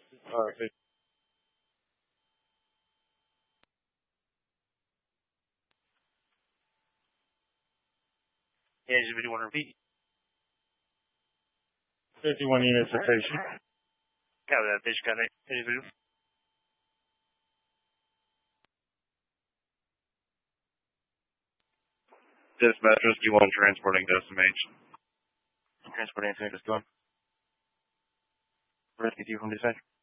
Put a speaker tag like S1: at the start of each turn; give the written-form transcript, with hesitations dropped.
S1: Alright.
S2: Yeah, does anybody want to repeat?
S1: 51 units of patient.
S2: Copy that, patient got it. Individual.
S3: Dispatch Rescue 1 transporting to SMH.
S2: Transporting SMH, let's go on. Rescue 2 from dispatch.